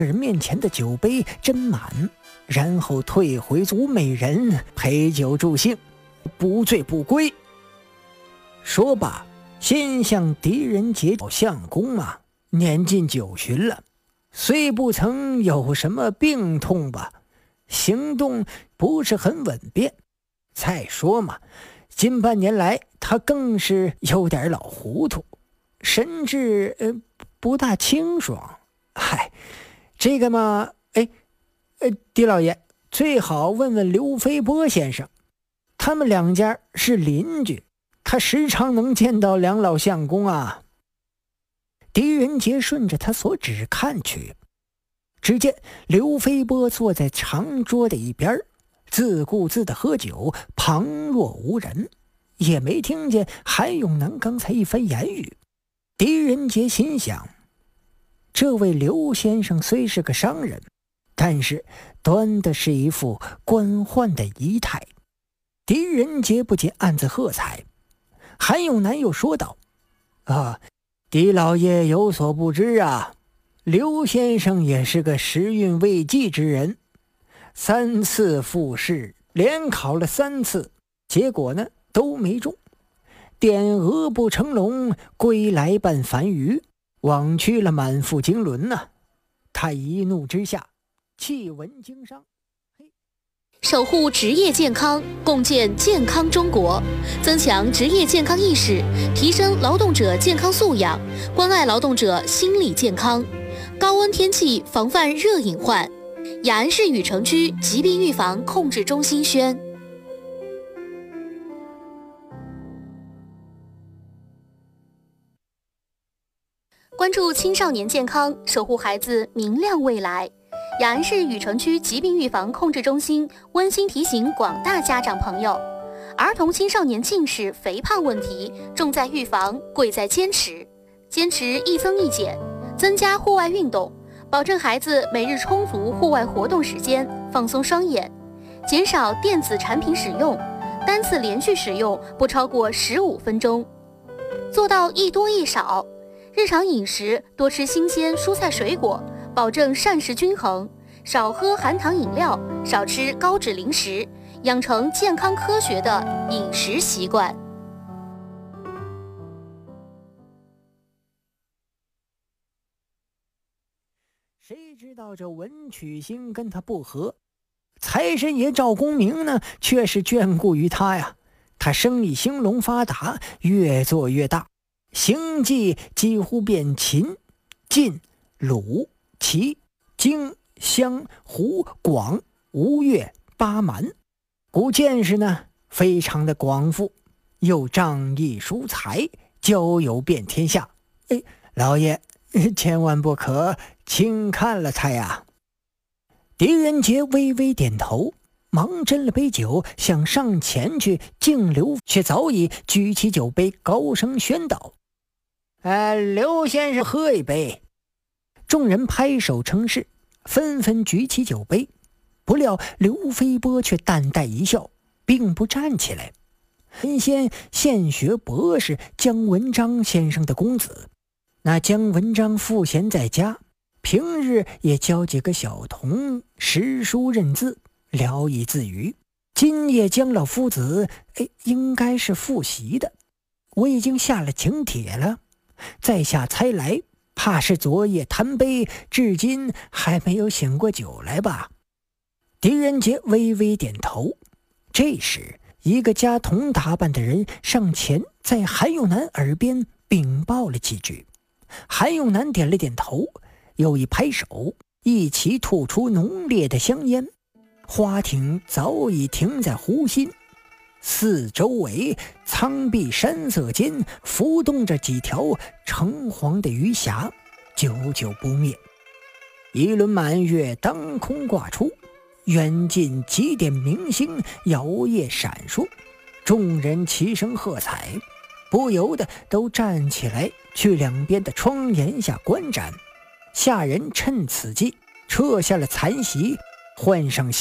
人面前的酒杯斟满，然后退回吴美人陪酒助兴，不醉不归。说罢，先向狄仁杰相公年近90了，虽不曾有什么病痛吧，行动不是很稳便。再说近半年来他更是有点老糊涂，神志不大清爽。这个狄老爷最好问问刘飞波先生，他们两家是邻居，他时常能见到梁老相公啊。狄仁杰顺着他所指看去，只见刘飞波坐在长桌的一边，自顾自地喝酒，旁若无人，也没听见韩永南刚才一番言语。狄仁杰心想，这位刘先生虽是个商人，但是端的是一副官宦的仪态。狄仁杰不禁暗自喝彩。韩永南又说道：狄老爷有所不知啊，刘先生也是个时运未济之人，3次复试，连考了3次，结果都没中，点鹅不成龙，归来半凡鱼，枉去了满腹经纶他一怒之下弃文经商。 守护职业健康，共建健康中国，增强职业健康意识，提升劳动者健康素养，关爱劳动者心理健康。高温天气防范热隐患。雅安市禹城区疾病预防控制中心宣。关注青少年健康，守护孩子明亮未来。雅安市禹城区疾病预防控制中心温馨提醒广大家长朋友，儿童青少年近视、肥胖问题重在预防，贵在坚持。坚持一增一减，增加户外运动，保证孩子每日充足户外活动时间，放松双眼，减少电子产品使用，单次连续使用不超过15分钟，做到一多一少。日常饮食多吃新鲜蔬菜水果，保证膳食均衡，少喝含糖饮料，少吃高脂零食，养成健康科学的饮食习惯。 谁知道这文曲星跟他不合，财神爷赵公明却是眷顾于他呀。他生意兴隆发达，越做越大，行迹几乎遍秦、晋、鲁、齐、荆、襄、胡、广、吴越、巴蛮，故见识非常的广富，又仗义疏财，交友遍天下。老爷千万不可轻看了他呀。狄仁杰微微点头，忙斟了杯酒，想上前去敬刘，却早已举起酒杯，高声宣道：刘先生喝一杯。众人拍手称是，纷纷举起酒杯。不料刘飞波却淡淡一笑，并不站起来。原先现学博士姜文章先生的公子，那姜文章赋闲在家，平日也教几个小童识书认字，聊以自娱。今夜姜老夫子应该是复习的，我已经下了请帖了，在下猜来，怕是昨夜贪杯，至今还没有醒过酒来吧。狄仁杰微微点头。这时一个家童打扮的人上前，在韩永南耳边禀报了几句。韩永南点了点头，又一拍手，一起吐出浓烈的香烟。花艇早已停在湖心，四周围苍碧山色间浮动着几条橙黄的鱼霞，久久不灭。一轮满月当空挂出，远近几点明星摇曳闪烁，众人齐声喝彩，不由得都站起来去两边的窗檐下观展。下人趁此机撤下了残席，换上